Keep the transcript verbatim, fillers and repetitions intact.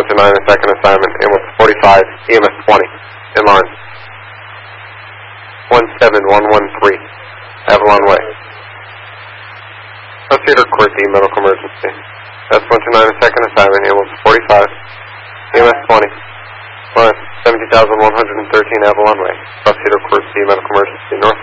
one two nine, a second assignment, ambulance forty-five, E M S twenty, in line. one seven one one three, Avalon Way. Proceeder Court D, medical emergency. That's one two nine, a second assignment, ambulance forty-five, E M S twenty, line seventeen thousand one hundred thirteen, Avalon Way. Proceeder Court D, medical emergency, north.